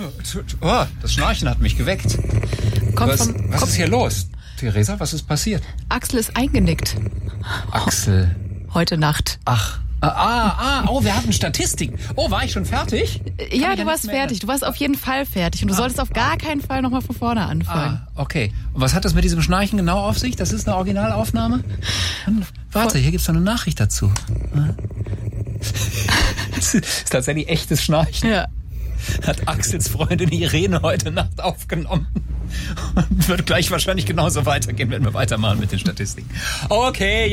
das Schnarchen hat mich geweckt. Was ist hier los? Theresa, was ist passiert? Axel ist eingenickt. Axel. Heute Nacht. Ach. Wir hatten Statistiken. Oh, war ich schon fertig? Ja, du warst fertig. Du warst auf jeden Fall fertig. Und du solltest auf gar keinen Fall nochmal von vorne anfangen. Okay. Und was hat das mit diesem Schnarchen genau auf sich? Das ist eine Originalaufnahme? Warte, hier gibt's noch eine Nachricht dazu. Das ist tatsächlich echtes Schnarchen. Ja. Hat Axels Freundin Irene heute Nacht aufgenommen. Und wird gleich wahrscheinlich genauso weitergehen, wenn wir weitermachen mit den Statistiken. Okay, ja.